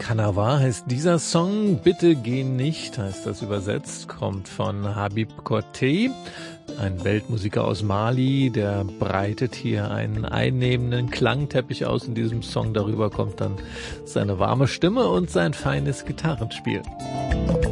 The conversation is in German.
Canavar heißt dieser Song. Bitte geh nicht, heißt das übersetzt, kommt von Habib Korté, ein Weltmusiker aus Mali, der breitet hier einen einnehmenden Klangteppich aus in diesem Song. Darüber kommt dann seine warme Stimme und sein feines Gitarrenspiel.